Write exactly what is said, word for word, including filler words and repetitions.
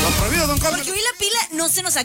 Lo prohibido, don Carlos. Porque hoy la pila no se nos ha